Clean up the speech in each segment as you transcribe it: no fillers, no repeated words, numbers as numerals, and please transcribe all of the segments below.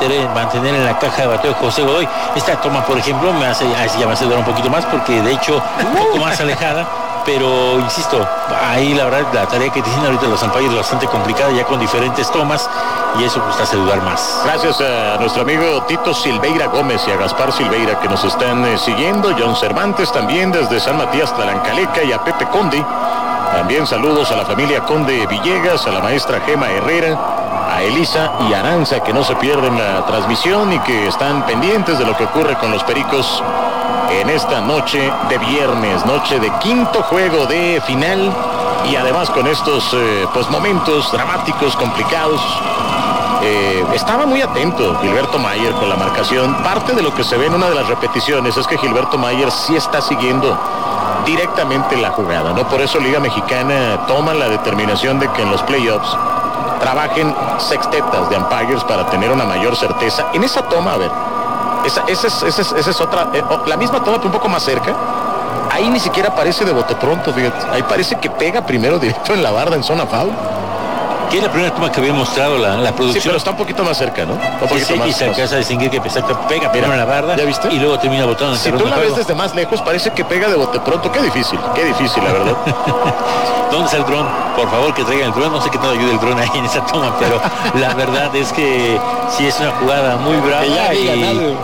mantener en la caja de bateo de José Godoy. Esta toma, por ejemplo, ya me hace dudar un poquito más porque de hecho un poco más alejada, pero insisto, ahí la verdad la tarea que tienen ahorita los umpires es bastante complicada, ya con diferentes tomas, y eso pues hace dudar más. Gracias a nuestro amigo Tito Silveira Gómez y a Gaspar Silveira que nos están siguiendo, John Cervantes también desde San Matías Tlancaleca, y a Pepe Conde. También saludos a la familia Conde Villegas, a la maestra Gema Herrera, a Elisa y Aranza, que no se pierden la transmisión y que están pendientes de lo que ocurre con los Pericos en esta noche de viernes, noche de quinto juego de final, y además con estos pues momentos dramáticos, complicados. Estaba muy atento Gilberto Mayer con la marcación. Parte de lo que se ve en una de las repeticiones es que Gilberto Mayer sí está siguiendo directamente la jugada, ¿no? Por eso Liga Mexicana toma la determinación de que en los playoffs trabajen sextetas de umpires para tener una mayor certeza. En esa toma, a ver, esa es otra, la misma toma pero un poco más cerca. Ahí ni siquiera aparece de bote pronto, fíjate. Ahí parece que pega primero directo en la barda en zona foul. Que es la primera toma que había mostrado la producción. Sí, pero está un poquito más cerca, ¿no? Y se alcanza a distinguir que pega primero en la barda. ¿Ya viste? Y luego termina botando. Si tú la ves desde más lejos, parece que pega de bote pronto. Qué difícil, la verdad. ¿Dónde está el dron? Por favor, que traigan el dron. No sé qué tanto ayuda el dron ahí en esa toma, pero la verdad es que sí es una jugada muy brava. Hay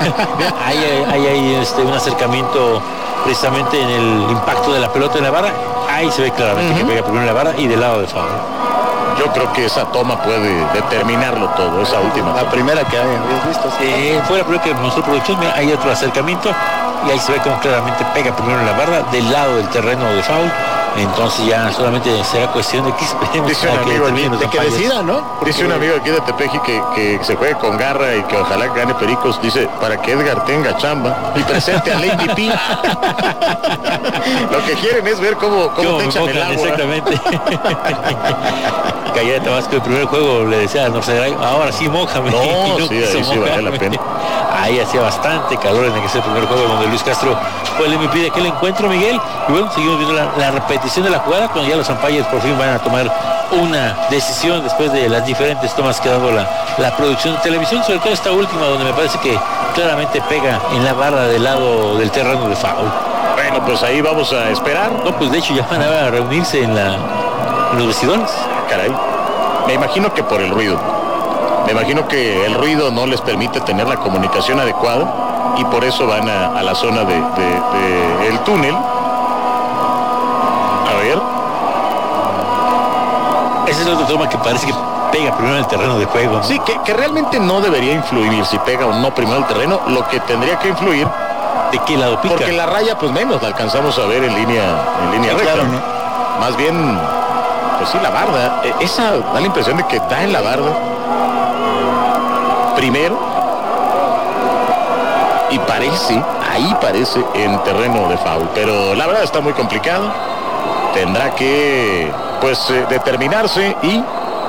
un acercamiento precisamente en el impacto de la pelota en la barra. Ahí se ve claramente que pega primero en la barra y del lado de foul. Yo creo que esa toma puede determinarlo todo, esa última. La primera que habías visto. Fue la primera que mostró producción. Mira, hay otro acercamiento y ahí se ve como claramente pega primero en la barra del lado del terreno de foul. Entonces ya solamente será cuestión de que esperemos dice un amigo aquí, de que decida, ¿no? Porque dice un amigo aquí de Tepeji que se juegue con garra y que ojalá gane Pericos. Dice, para que Edgar tenga chamba y presente al MVP. Lo que quieren es ver cómo te echan el agua. Exactamente. Calle de Tabasco, el primer juego le decía a Norceray, ahora sí mójame. No, sí, ahí sí vale la pena. Ahí hacía bastante calor en ese primer juego donde Luis Castro fue el MVP de aquel encuentro, Miguel. Y bueno, seguimos viendo la repetición de la jugada cuando ya los umpires por fin van a tomar una decisión después de las diferentes tomas que ha dado la producción de televisión, sobre todo esta última donde me parece que claramente pega en la barra del lado del terreno de foul. Bueno, pues ahí vamos a esperar. No, pues de hecho ya van a reunirse en los vestidores. Caray, me imagino que por el ruido. Me imagino que el ruido no les permite tener la comunicación adecuada y por eso van a la zona de el túnel. A ver. Esa es la otra toma que parece que pega primero en el terreno de juego, ¿no? Sí, que realmente no debería influir si pega o no primero el terreno. Lo que tendría que influir, ¿de qué lado pica? Porque la raya pues menos la alcanzamos a ver en línea recta. Claro, ¿no? Más bien, pues sí, la barda. Esa da la impresión de que está en la barda primero y ahí parece en terreno de foul, pero la verdad está muy complicado. Tendrá que pues determinarse y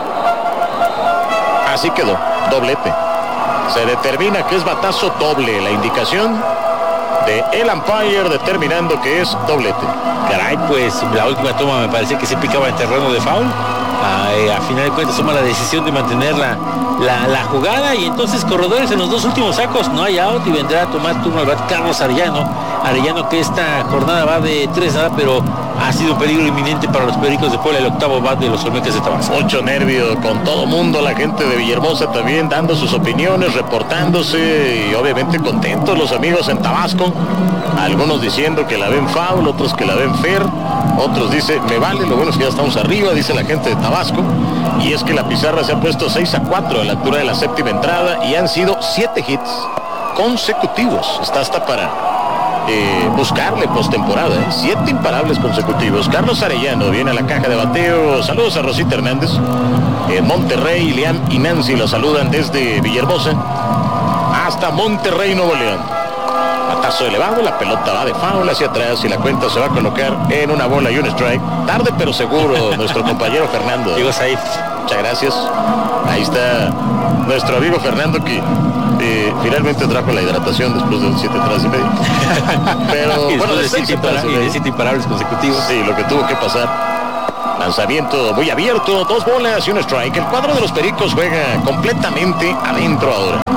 así quedó, doblete. Se determina que es batazo doble, la indicación de el umpire determinando que es doblete. Caray, pues la última toma me parece que se picaba en terreno de foul. A final de cuentas toma la decisión de mantener la jugada y entonces corredores en los dos últimos sacos, no hay out y vendrá a tomar turno al bat Carlos Arellano que esta jornada va de 3-0, pero ha sido un peligro inminente para los Pericos de Puebla, el octavo bat de los Olmecas de Tabasco. Mucho nervio con todo mundo, la gente de Villahermosa también dando sus opiniones, reportándose y obviamente contentos los amigos en Tabasco, algunos diciendo que la ven foul, otros que la ven fair, otros dicen me vale, lo bueno es que ya estamos arriba, dice la gente de Tabasco, y es que la pizarra se ha puesto 6-4 a la altura de la séptima entrada y han sido 7 hits consecutivos, está hasta para buscarle postemporada, 7 imparables consecutivos. Carlos Arellano viene a la caja de bateo. Saludos a Rosita Hernández en Monterrey. Liam y Nancy lo saludan desde Villahermosa hasta Monterrey, Nuevo León. Batazo elevado, la pelota va de foul hacia atrás y la cuenta se va a colocar en una bola y un strike. Tarde pero seguro nuestro compañero Fernando. Llegó Saif. Muchas gracias. Ahí está nuestro amigo Fernando que finalmente trajo la hidratación después de 7 entradas y media. Pero bueno, de 7 imparables consecutivos. Sí, lo que tuvo que pasar. Lanzamiento muy abierto, 2 bolas y un strike. El cuadro de los Pericos juega completamente adentro ahora.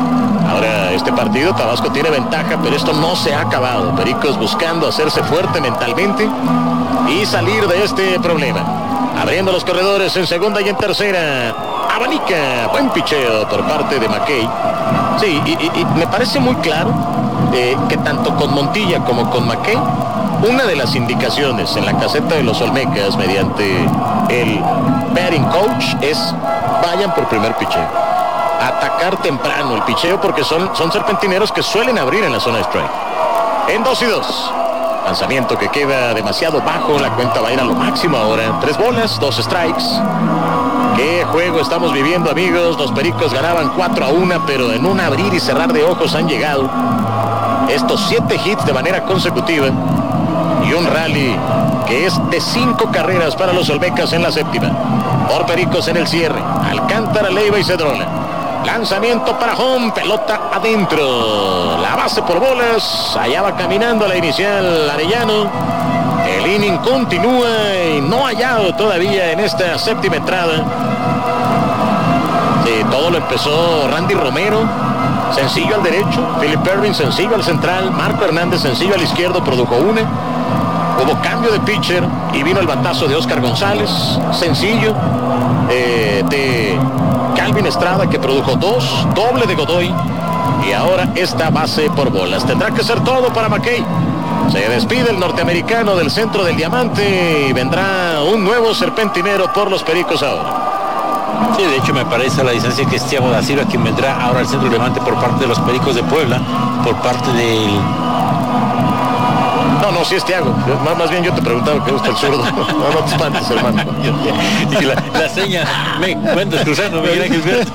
este partido. Tabasco tiene ventaja, pero esto no se ha acabado. Pericos buscando hacerse fuerte mentalmente y salir de este problema. Abriendo los corredores en segunda y en tercera. Abanica, buen picheo por parte de McKay. Sí, y me parece muy claro que tanto con Montilla como con McKay, una de las indicaciones en la caseta de los Olmecas mediante el batting coach es vayan por primer picheo. Atacar temprano el picheo porque son serpentineros que suelen abrir en la zona de strike. En 2-2. Lanzamiento que queda demasiado bajo. La cuenta va a ir a lo máximo ahora. 3 bolas, 2 strikes. ¿Qué juego estamos viviendo, amigos? Los Pericos ganaban 4-1, pero en un abrir y cerrar de ojos han llegado estos 7 hits de manera consecutiva y un rally que es de 5 carreras para los Olmecas en la séptima. Por Pericos en el cierre. Alcántara, Leiva y Cedrola. Lanzamiento para home, pelota adentro. La base por bolas. Allá va caminando la inicial Arellano. El inning continúa y no hallado todavía en esta séptima entrada. Sí, todo lo empezó Randy Romero. Sencillo al derecho. Philip Ervin sencillo al central. Marco Hernández sencillo al izquierdo, produjo una. Hubo cambio de pitcher y vino el batazo de Oscar González. Sencillo. De Calvin Estrada, que produjo 2. Doble de Godoy. Y ahora esta base por bolas. Tendrá que ser todo para McKay. Se despide el norteamericano del centro del diamante y vendrá un nuevo serpentinero por los Pericos ahora. Sí, de hecho me parece a la distancia que es Thiago da Silva quien vendrá ahora al centro del diamante por parte de los Pericos de Puebla, por parte del... No, sí es Thiago. Más bien yo te preguntaba que gusta el zurdo. No te espantes, hermano. Y la seña, me cuentas cruzando, Miguel Ángel.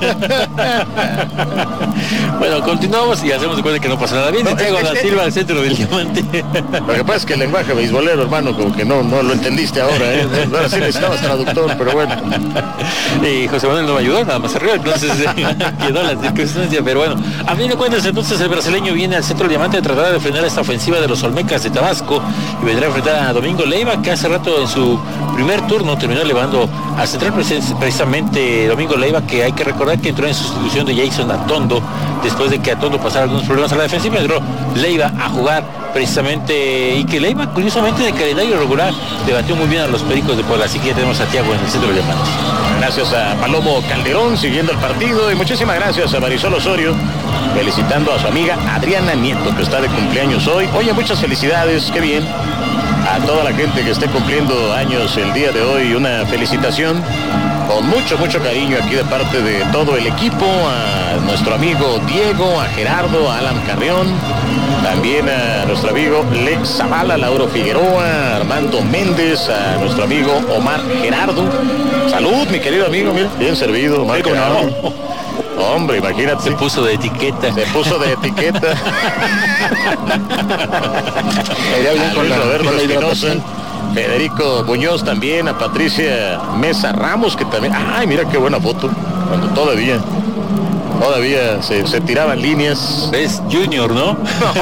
Bueno, continuamos y hacemos de cuenta que no pasa nada bien. Thiago da Silva al centro del diamante. Lo que pasa es que el lenguaje beisbolero, hermano, como que no lo entendiste ahora, ¿eh? Ahora sí necesitabas traductor, pero bueno. Y José Manuel no me ayudó, nada más arriba, entonces quedó la circunstancia, pero bueno. A fin de cuentas, entonces el brasileño viene al centro del diamante a tratar de frenar esta ofensiva de los Olmecas de Tabasco y vendrá a enfrentar a Domingo Leiva, que hace rato en su primer turno terminó elevando al central precisamente Domingo Leiva, que hay que recordar que entró en sustitución de Jason Atondo después de que Atondo pasara algunos problemas a la defensiva. Entró Leiva a jugar precisamente y que Leiva curiosamente de calendario regular le batió muy bien a los Pericos de Puebla, así que ya tenemos a Thiago en el centro de diamante. Gracias a Palomo Calderón siguiendo el partido y muchísimas gracias a Marisol Osorio felicitando a su amiga Adriana Nieto, que está de cumpleaños hoy. Oye, muchas felicidades, qué bien. A toda la gente que esté cumpliendo años el día de hoy, una felicitación con mucho cariño aquí de parte de todo el equipo, a nuestro amigo Diego, a Gerardo, a Alan Carrión, también a nuestro amigo Lex Zavala, Lauro Figueroa, Armando Méndez, a nuestro amigo Omar Gerardo. Salud, mi querido amigo, mira, bien servido, Omar Gerardo. Hombre, imagínate. Se puso de etiqueta. Roberto Espinosa, Federico Muñoz también, a Patricia Mesa Ramos, que también... Ay, mira qué buena foto. Cuando todavía se tiraban líneas. Es Junior, ¿no?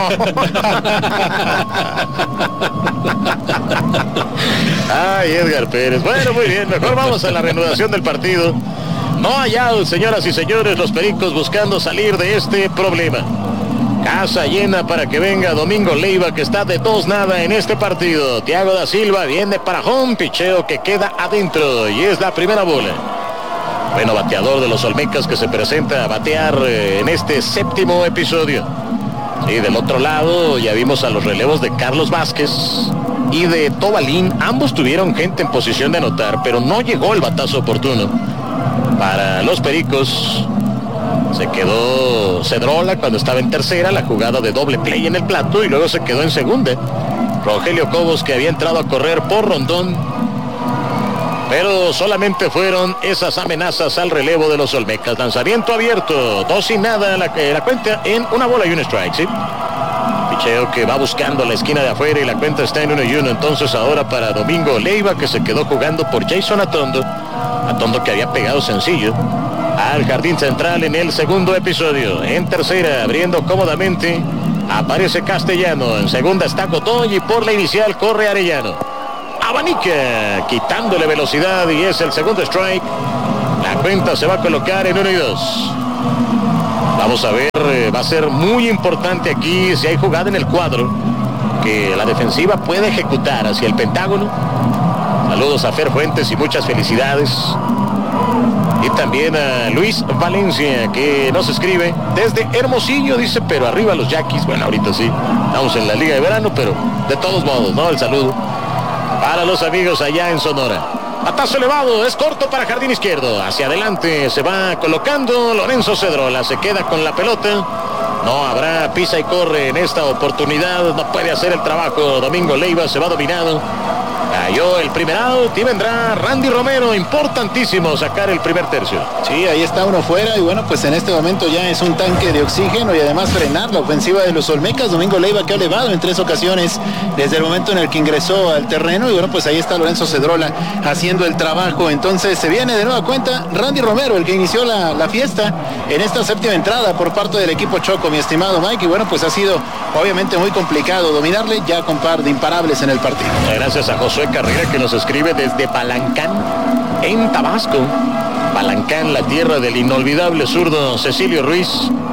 Ay, Edgar Pérez. Bueno, muy bien. Mejor vamos a la reanudación del partido. No hallado, señoras y señores, los Pericos buscando salir de este problema. Casa llena para que venga Domingo Leiva, que está de 2-0 en este partido. Thiago da Silva viene para home, picheo que queda adentro y es la primera bola. Bueno, bateador de los Olmecas que se presenta a batear en este séptimo episodio. Y del otro lado ya vimos a los relevos de Carlos Vázquez y de Tobalín. Ambos tuvieron gente en posición de anotar, pero no llegó el batazo oportuno. Para los Pericos se quedó Cedrola cuando estaba en tercera, la jugada de doble play en el plato, y luego se quedó en segunda Rogelio Cobos, que había entrado a correr por Rondón, pero solamente fueron esas amenazas al relevo de los Olmecas. Lanzamiento abierto, 2-0 la cuenta en 1 bola y 1 strike, ¿sí? Picheo que va buscando la esquina de afuera y la cuenta está en 1-1. Entonces ahora para Domingo Leiva, que se quedó jugando por Jason Atondo, que había pegado sencillo al jardín central en el segundo episodio. En tercera, abriendo cómodamente, aparece Castellano. En segunda está Godoy y por la inicial corre Arellano. Abanica, quitándole velocidad y es el segundo strike. La cuenta se va a colocar en 1-2. Vamos a ver, va a ser muy importante aquí si hay jugada en el cuadro que la defensiva puede ejecutar hacia el Pentágono. Saludos a Fer Fuentes y muchas felicidades. Y también a Luis Valencia, que nos escribe desde Hermosillo, dice, pero arriba los Yaquis. Bueno, ahorita sí, estamos en la Liga de Verano, pero de todos modos, ¿no? El saludo para los amigos allá en Sonora. Batazo elevado, es corto para jardín izquierdo. Hacia adelante se va colocando Lorenzo Cedrola, se queda con la pelota. No habrá pisa y corre en esta oportunidad, no puede hacer el trabajo Domingo Leiva, se va dominado. Cayó el primer out y vendrá Randy Romero, importantísimo sacar el primer tercio. Sí, ahí está uno fuera y bueno, pues en este momento ya es un tanque de oxígeno y además frenar la ofensiva de los Olmecas. Domingo Leiva, que ha elevado en 3 ocasiones desde el momento en el que ingresó al terreno y bueno, pues ahí está Lorenzo Cedrola haciendo el trabajo. Entonces se viene de nueva cuenta Randy Romero, el que inició la fiesta en esta séptima entrada por parte del equipo Choco, mi estimado Mike, y bueno, pues ha sido obviamente muy complicado dominarle, ya con par de imparables en el partido. Gracias a Josué Carrera, que nos escribe desde Balancán, en Tabasco. Balancán, la tierra del inolvidable zurdo Cecilio Ruiz.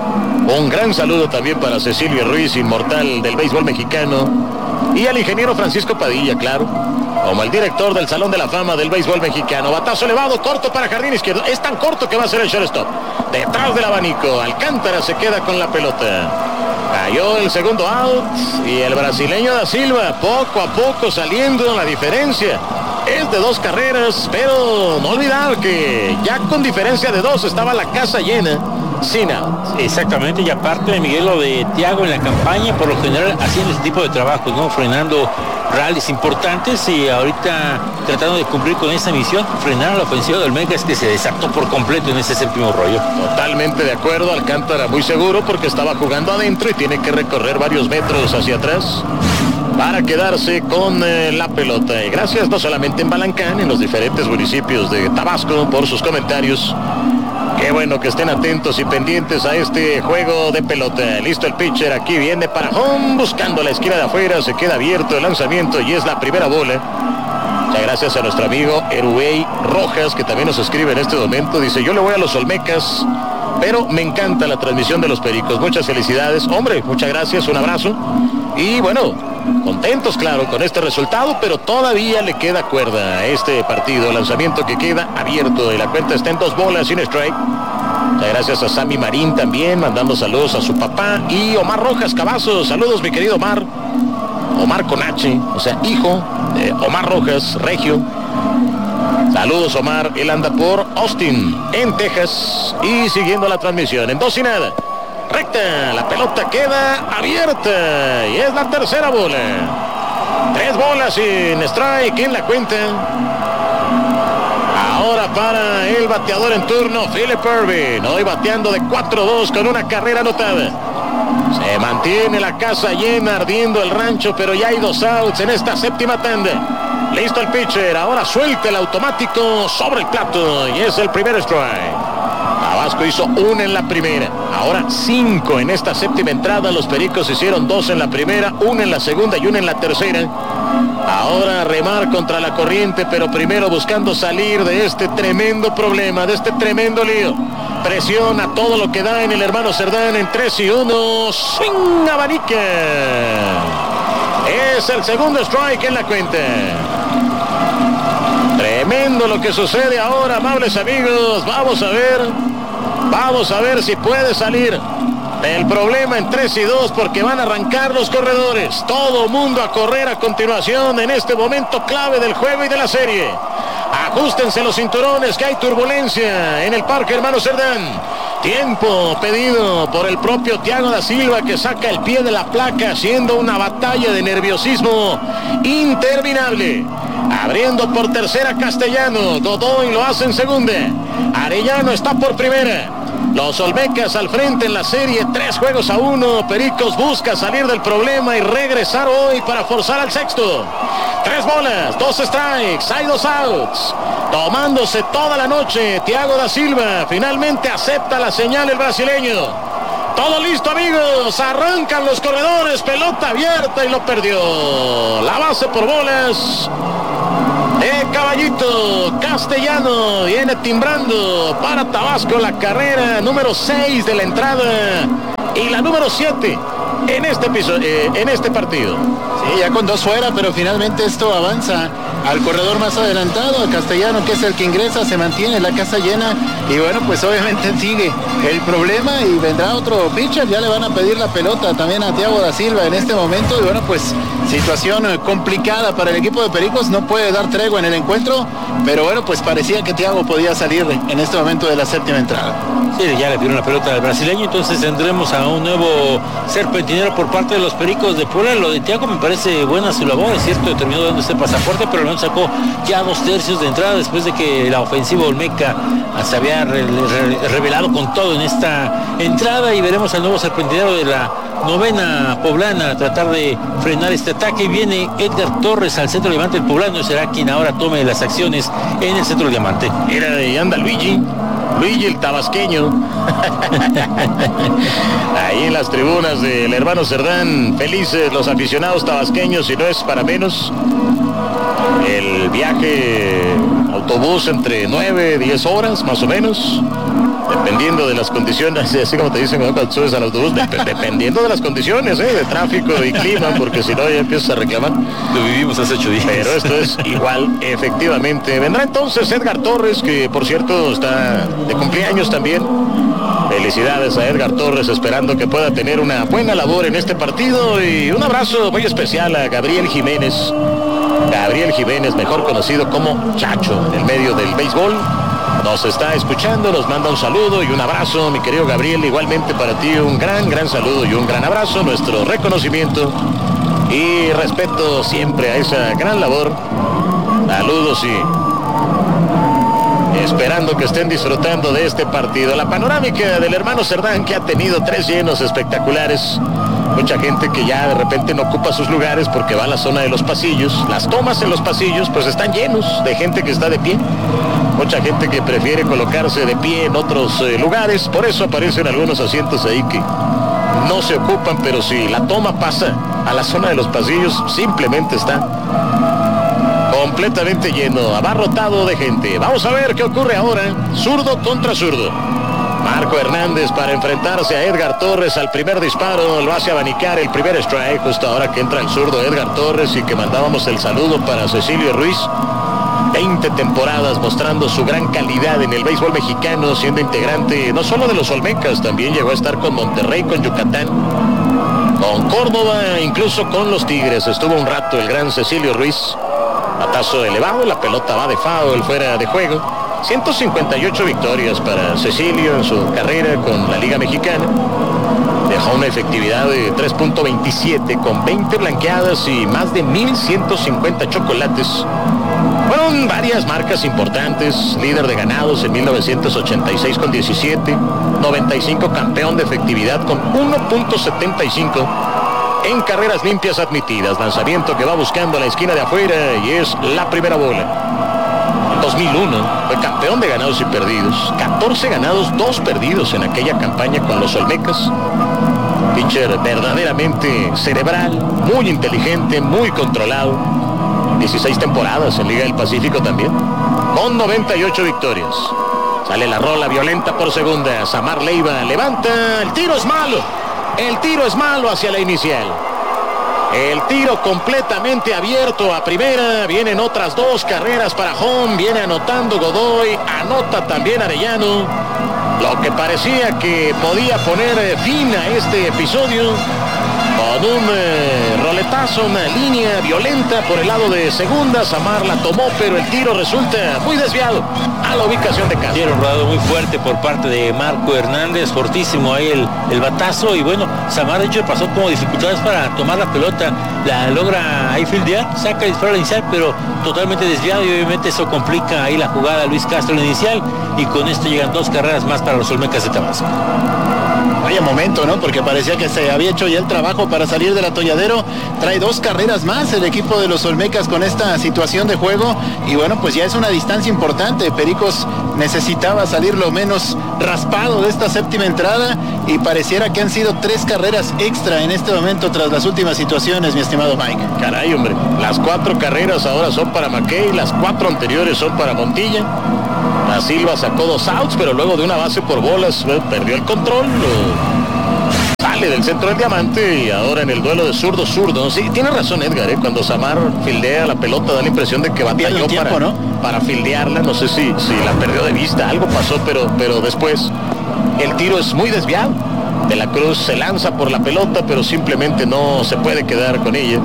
Un gran saludo también para Cecilio Ruiz, inmortal del béisbol mexicano. Y al ingeniero Francisco Padilla, claro, como el director del Salón de la Fama del béisbol mexicano. Batazo elevado, corto para jardín izquierdo. Es tan corto que va a ser el shortstop. Detrás del abanico, Alcántara se queda con la pelota. Cayó el segundo out y el brasileño da Silva poco a poco saliendo. La diferencia es de 2 carreras, pero no olvidar que ya con diferencia de 2 estaba la casa llena, sin out. Exactamente, y aparte, Miguel, lo de Thiago en la campaña, por lo general haciendo ese tipo de trabajos, ¿no? Frenando rallies importantes y ahorita tratando de cumplir con esa misión, frenar a la ofensiva del Olmecas, que se desató por completo en ese séptimo rollo. Totalmente de acuerdo, Alcántara muy seguro porque estaba jugando adentro y tiene que recorrer varios metros hacia atrás para quedarse con la pelota. Y gracias no solamente en Balancán, en los diferentes municipios de Tabasco por sus comentarios. Qué bueno que estén atentos y pendientes a este juego de pelota. Listo el pitcher, aquí viene para home, buscando la esquina de afuera, se queda abierto el lanzamiento y es la primera bola. Muchas gracias a nuestro amigo Eruey Rojas, que también nos escribe en este momento. Dice, yo le voy a los Olmecas, pero me encanta la transmisión de los Pericos. Muchas felicidades, hombre, muchas gracias, un abrazo. Y bueno, contentos, claro, con este resultado, pero todavía le queda cuerda a este partido. Lanzamiento que queda abierto y la cuenta está en 2 bolas sin strike. Muchas gracias a Sammy Marín también, mandando saludos a su papá. Y Omar Rojas Cavazos, saludos mi querido Omar. Omar con H, o sea, hijo de Omar Rojas, regio. Saludos Omar, él anda por Austin, en Texas, y siguiendo la transmisión en 2-0. Recta, la pelota queda abierta y es la tercera bola. 3 bolas sin strike en la cuenta. Ahora para el bateador en turno, Philip Irvin, hoy bateando de 4-2 con una carrera anotada. Se mantiene la casa llena, ardiendo el rancho, pero ya hay 2 outs en esta séptima tanda. Listo el pitcher, ahora suelta el automático sobre el plato y es el primer strike. Tabasco hizo 1 en la primera, ahora 5 en esta séptima entrada. Los Pericos hicieron 2 en la primera, 1 en la segunda y 1 en la tercera. Ahora remar contra la corriente, pero primero buscando salir de este tremendo problema, de este tremendo lío. Presión a todo lo que da en el hermano Cerdán en 3-1. Swing abanica. Es el segundo strike en la cuenta. Tremendo lo que sucede ahora, amables amigos. Vamos a ver si puede salir del problema en 3-2, porque van a arrancar los corredores. Todo mundo a correr a continuación en este momento clave del juego y de la serie. Ajustense los cinturones, que hay turbulencia en el Parque Hermano Cerdán. Tiempo pedido por el propio Thiago da Silva, que saca el pie de la placa, haciendo una batalla de nerviosismo interminable. Abriendo por tercera Castellano, Godoy lo hace en segunda. Arellano está por primera. Los Olmecas al frente en la serie, 3-1. Pericos busca salir del problema y regresar hoy para forzar al sexto. 3 bolas, 2 strikes, hay 2 outs. Tomándose toda la noche, Thiago da Silva finalmente acepta la señal el brasileño. Todo listo, amigos, arrancan los corredores, pelota abierta y lo perdió. La base por bolas Caballito Castellano viene timbrando para Tabasco la carrera número 6 de la entrada y la número 7 en este partido. Sí, ya con 2 fuera, pero finalmente esto avanza al corredor más adelantado, a Castellano, que es el que ingresa, se mantiene la casa llena y bueno, pues obviamente sigue el problema y vendrá otro pitcher, ya le van a pedir la pelota también a Thiago da Silva en este momento y bueno, pues situación complicada para el equipo de Pericos, no puede dar tregua en el encuentro, pero bueno, pues parecía que Thiago podía salir en este momento de la 7ª entrada. Sí, ya le dieron la pelota al brasileño, entonces tendremos a un nuevo serpentinero por parte de los Pericos de Puebla. Lo de Thiago me parece buena su labor, es cierto, terminó dando este pasaporte, pero no sacó ya 2/3 de entrada después de que la ofensiva olmeca se había revelado con todo en esta entrada y veremos al nuevo serpentinero de la 9ª poblana a tratar de frenar este ataque. Viene Edgar Torres al centro diamante, el poblano será quien ahora tome las acciones en el centro diamante. Era y anda Luigi el tabasqueño. Ahí en las tribunas del hermano Cerdán, felices los aficionados tabasqueños y no es para menos. El viaje autobús entre 9-10 horas más o menos, dependiendo de las condiciones, así como te dicen cuando subes al autobús, dependiendo de las condiciones de tráfico y clima, porque si no ya empiezas a reclamar. Lo vivimos hace 8 días. Pero esto es igual, efectivamente. Vendrá entonces Edgar Torres, que por cierto está de cumpleaños también. Felicidades a Edgar Torres, esperando que pueda tener una buena labor en este partido. Y un abrazo muy especial a Gabriel Jiménez. Gabriel Jiménez, mejor conocido como Chacho, en el medio del béisbol. Nos está escuchando, nos manda un saludo y un abrazo, mi querido Gabriel. Igualmente para ti un gran saludo y un gran abrazo. Nuestro reconocimiento y respeto siempre a esa gran labor. Saludos y esperando que estén disfrutando de este partido. La panorámica del hermano Cerdán, que ha tenido 3 llenos espectaculares. Mucha gente que ya de repente no ocupa sus lugares porque va a la zona de los pasillos. Las tomas en los pasillos pues están llenos de gente que está de pie. Mucha gente que prefiere colocarse de pie en otros lugares. Por eso aparecen algunos asientos ahí que no se ocupan, pero si la toma pasa a la zona de los pasillos, simplemente está completamente lleno, abarrotado de gente. Vamos a ver qué ocurre ahora. Zurdo contra zurdo. Marco Hernández para enfrentarse a Edgar Torres al primer disparo, lo hace abanicar el primer strike, justo ahora que entra el zurdo Edgar Torres y que mandábamos el saludo para Cecilio Ruiz. 20 temporadas mostrando su gran calidad en el béisbol mexicano, siendo integrante no solo de los Olmecas, también llegó a estar con Monterrey, con Yucatán, con Córdoba, incluso con los Tigres. Estuvo un rato el gran Cecilio Ruiz. Batazo elevado, la pelota va de foul, fuera de juego. 158 victorias para Cecilio en su carrera con la Liga Mexicana. Dejó una efectividad de 3.27 con 20 blanqueadas y más de 1,150 chocolates. Fueron varias marcas importantes, líder de ganados en 1986 con 17, 95 campeón de efectividad con 1.75 en carreras limpias admitidas. Lanzamiento que va buscando a la esquina de afuera y es la primera bola. 2001 fue campeón de ganados y perdidos, 14 ganados, 2 perdidos en aquella campaña con los Olmecas. Pitcher verdaderamente cerebral, muy inteligente, muy controlado. 16 temporadas en Liga del Pacífico también, con 98 victorias. Sale la rola violenta por segunda. Samar Leiva levanta, el tiro es malo hacia la inicial. El tiro completamente abierto a primera. Vienen otras 2 carreras para home. Viene anotando Godoy. Anota también Arellano. Lo que parecía que podía poner fin a este episodio con un roletazo, una línea violenta por el lado de segunda. Samar la tomó, pero el tiro resulta muy desviado a la ubicación de casa. Tiro rodado muy fuerte por parte de Marco Hernández, fortísimo ahí el batazo, y bueno, Samar de hecho pasó como dificultades para tomar la pelota, la logra ahí fildear, saca el disparo inicial, pero totalmente desviado, y obviamente eso complica ahí la jugada a Luis Castro en el inicial, y con esto llegan 2 carreras más para los Olmecas de Tabasco. Vaya momento, ¿no? Porque parecía que se había hecho ya el trabajo como para salir del atolladero. Trae 2 carreras más el equipo de los Olmecas con esta situación de juego. Y bueno, pues ya es una distancia importante. Pericos necesitaba salir lo menos raspado de esta séptima entrada. Y pareciera que han sido 3 carreras extra en este momento tras las últimas situaciones, mi estimado Mike. Caray, hombre. Las 4 carreras ahora son para McKay. Las 4 anteriores son para Montilla. Da Silva sacó 2 outs, pero luego de una base por bolas perdió el control. Sale del centro del diamante y ahora en el duelo de zurdo. Sí, tiene razón Edgar, cuando Samar fildea la pelota da la impresión de que batalló para fildearla. No sé si la perdió de vista, algo pasó, pero después el tiro es muy desviado. De la Cruz se lanza por la pelota, pero simplemente no se puede quedar con ella.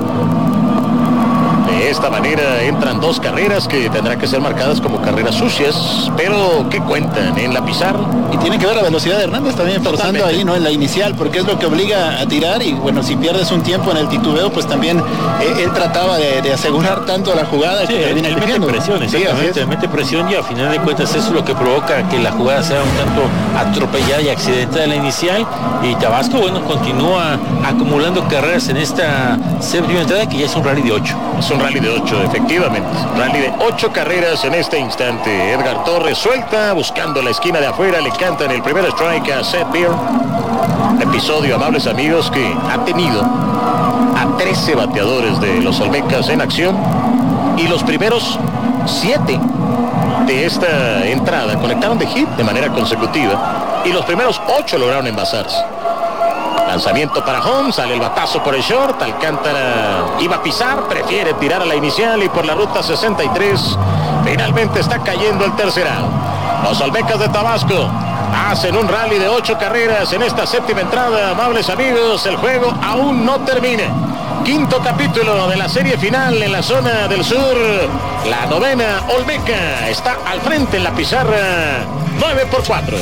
De esta manera entran 2 carreras que tendrán que ser marcadas como carreras sucias, pero que cuentan en la pizarra. Y tiene que ver la velocidad de Hernández también forzando ahí, ¿no? En la inicial, porque es lo que obliga a tirar. Y bueno, si pierdes un tiempo en el titubeo, pues también él trataba de asegurar tanto la jugada. Sí, que él mete presión, exactamente, él mete presión y a final de cuentas eso es lo que provoca que la jugada sea un tanto atropellada y accidentada en la inicial. Y Tabasco, bueno, continúa acumulando carreras en esta séptima entrada, que ya es un rally de 8. Es un rally de 8, efectivamente. Rally de 8 carreras en este instante. Edgar Torres suelta, buscando la esquina de afuera, le cantan el primer strike a Seth Beer. Episodio, amables amigos, que ha tenido a 13 bateadores de los Olmecas en acción. Y los primeros 7 de esta entrada conectaron de hit de manera consecutiva. Y los primeros 8 lograron envasarse. Lanzamiento para home, sale el batazo por el short, Alcántara iba a pisar, prefiere tirar a la inicial y por la ruta 63 finalmente está cayendo el tercer out. Los Olmecas de Tabasco hacen un rally de 8 carreras en esta séptima entrada. Amables amigos, el juego aún no termina. Quinto capítulo de la serie final en la zona del sur. La novena Olmeca está al frente en la pizarra, 9-4.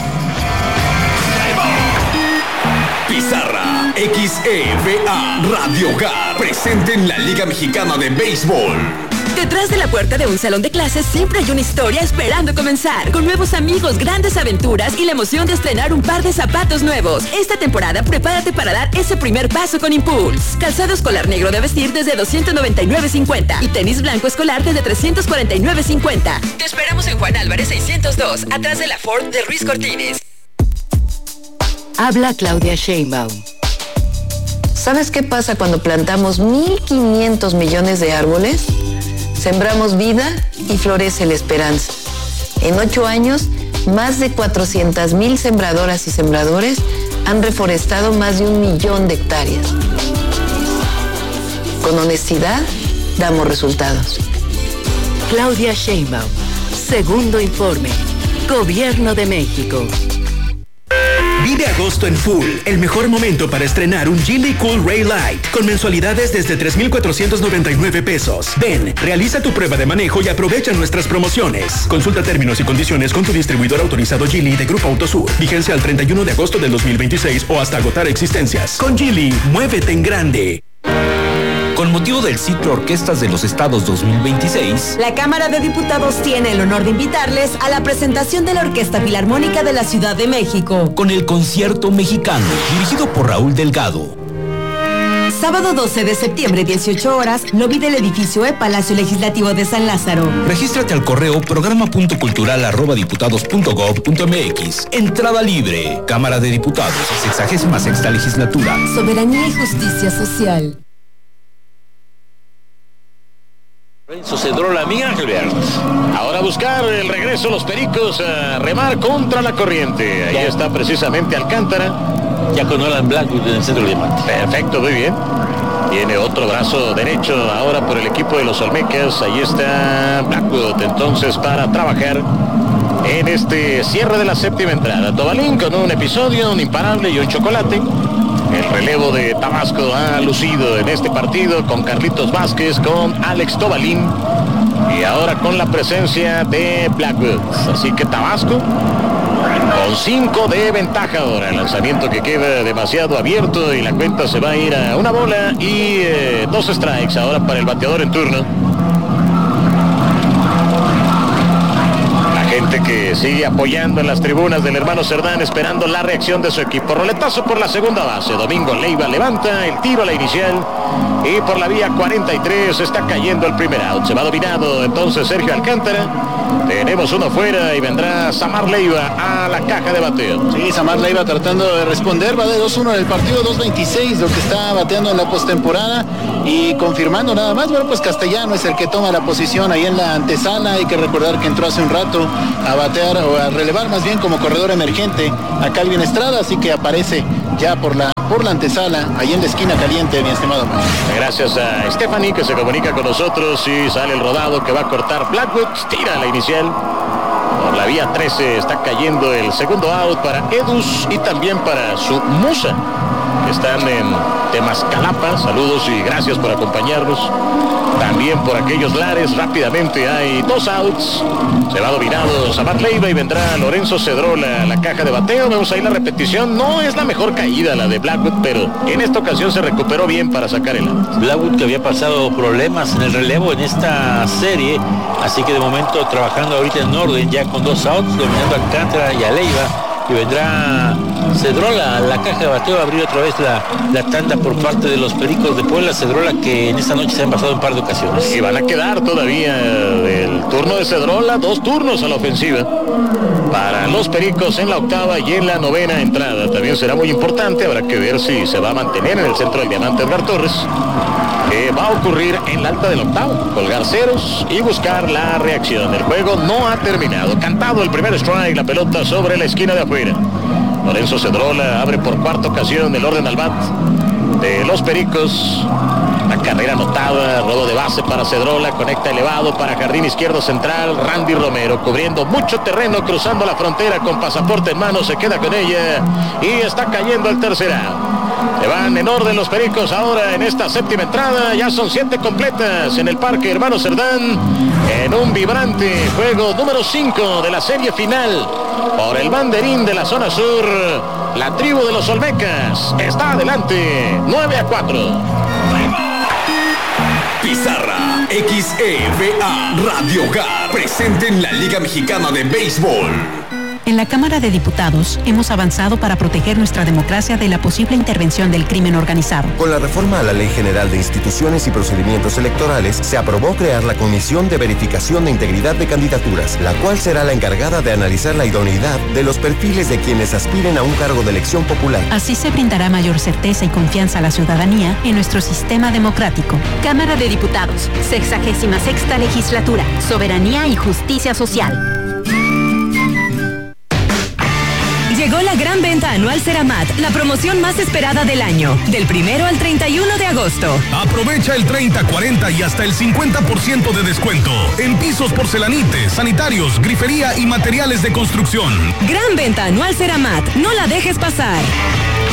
Pizarra XEVA Radio Hogar, presente en la Liga Mexicana de Béisbol. Detrás de la puerta de un salón de clases siempre hay una historia esperando comenzar, con nuevos amigos, grandes aventuras y la emoción de estrenar un par de zapatos nuevos. Esta temporada prepárate para dar ese primer paso con Impulse. Calzado escolar negro de vestir desde $299.50 y tenis blanco escolar desde $349.50. Te esperamos en Juan Álvarez 602, atrás de la Ford de Ruiz Cortines. Habla Claudia Sheinbaum. ¿Sabes qué pasa cuando plantamos 1.500 millones de árboles? Sembramos vida y florece la esperanza. En 8 años, más de 400,000 sembradoras y sembradores han reforestado más de 1 millón de hectáreas. Con honestidad, damos resultados. Claudia Sheinbaum. Segundo informe. Gobierno de México. Vive agosto en full, el mejor momento para estrenar un Geely Cool Ray Light con mensualidades desde $3,499. Ven, realiza tu prueba de manejo y aprovecha nuestras promociones. Consulta términos y condiciones con tu distribuidor autorizado Geely de Grupo Autosur. Vigencia al 31 de agosto del 2026 o hasta agotar existencias. Con Geely, muévete en grande. Con motivo del ciclo Orquestas de los Estados 2026, la Cámara de Diputados tiene el honor de invitarles a la presentación de la Orquesta Filarmónica de la Ciudad de México, con el Concierto Mexicano, dirigido por Raúl Delgado. Sábado 12 de septiembre, 18 horas, lobby del edificio Palacio Legislativo de San Lázaro. Regístrate al correo programa.cultural@diputados.gov.mx. Entrada libre. Cámara de Diputados, 66ª Legislatura. Soberanía y justicia social. Sucedió la amiga Gilbert. Ahora buscar el regreso los Pericos a remar contra la corriente. Ahí está precisamente Alcántara. Ya con Nolan Blackwood en el centro del diamante. Perfecto, muy bien. Tiene otro brazo derecho ahora por el equipo de los Olmecas. Ahí está Blackwood entonces para trabajar en este cierre de la séptima entrada. Tobalín con un episodio, un imparable y un chocolate. El relevo de Tabasco ha lucido en este partido con Carlitos Vázquez, con Alex Tobalín y ahora con la presencia de Blackwood. Así que Tabasco con 5 de ventaja ahora. El lanzamiento que queda demasiado abierto y la cuenta se va a ir a 1 bola y 2 strikes ahora para el bateador en turno. gente que sigue apoyando en las tribunas del hermano Cerdán, esperando la reacción de su equipo. Roletazo por la segunda base. Domingo Leiva levanta el tiro a la inicial. Y por la vía 43 está cayendo el primer out. Se va dominado entonces Sergio Alcántara. Tenemos uno fuera y vendrá Samar Leiva a la caja de bateo. Sí, Samar Leiva tratando de responder. Va de 2-1 en el partido, 2.26 lo que está bateando en la postemporada. Y confirmando nada más, bueno, pues Castellano es el que toma la posición ahí en la antesala. Hay que recordar que entró hace un rato a batear o a relevar más bien como corredor emergente a Calvin Estrada, así que aparece ya por la antesala, ahí en la esquina caliente, mi estimado Mario. Gracias a Stephanie que se comunica con nosotros y sale el rodado que va a cortar Blackwood, tira la inicial. Por la vía 13 está cayendo el segundo out para Edus y también para su musa, que están en Temascalapa. Saludos y gracias por acompañarnos. También por aquellos lares, rápidamente hay 2 outs. Se va dominado Samar Leiva y vendrá Lorenzo Cedrola a la caja de bateo. Vemos ahí la repetición. No es la mejor caída la de Blackwood, pero en esta ocasión se recuperó bien para sacar el out. Blackwood, que había pasado problemas en el relevo en esta serie, así que de momento trabajando ahorita en orden, ya con 2 outs, dominando a Alcántara y a Leiva. Y vendrá Cedrola a la caja de bateo a abrir otra vez la tanda por parte de los Pericos de Puebla. Cedrola, que en esta noche se han pasado un par de ocasiones. Y van a quedar todavía del turno de Cedrola 2 turnos a la ofensiva para los Pericos en la octava y en la novena entrada. También será muy importante, habrá que ver si se va a mantener en el centro del diamante Edgar Torres, que va a ocurrir en la alta del octavo, colgar ceros y buscar la reacción. El juego no ha terminado. Cantado el primer strike, la pelota sobre la esquina de afuera. Lorenzo Cedrola abre por cuarta ocasión el orden al bat de los Pericos. La carrera anotada, robo de base para Cedrola, conecta elevado para jardín izquierdo central. Randy Romero cubriendo mucho terreno, cruzando la frontera con pasaporte en mano, se queda con ella y está cayendo el tercer out. Se van en orden los Pericos ahora en esta séptima entrada. Ya son 7 completas en el Parque Hermano Cerdán, en un vibrante juego número 5 de la serie final por el banderín de la zona sur. La tribu de los Olmecas está adelante, 9-4. Pizarra XEVA Radio Hogar, presente en la Liga Mexicana de Béisbol. En la Cámara de Diputados hemos avanzado para proteger nuestra democracia de la posible intervención del crimen organizado. Con la reforma a la Ley General de Instituciones y Procedimientos Electorales, se aprobó crear la Comisión de Verificación de Integridad de Candidaturas, la cual será la encargada de analizar la idoneidad de los perfiles de quienes aspiren a un cargo de elección popular. Así se brindará mayor certeza y confianza a la ciudadanía en nuestro sistema democrático. Cámara de Diputados, 66ª Legislatura, Soberanía y Justicia Social. Llegó la gran venta anual Ceramat, la promoción más esperada del año, del 1 al 31 de agosto. Aprovecha el 30, 40 y hasta el 50% de descuento en pisos, porcelanites, sanitarios, grifería y materiales de construcción. Gran venta anual Ceramat, no la dejes pasar.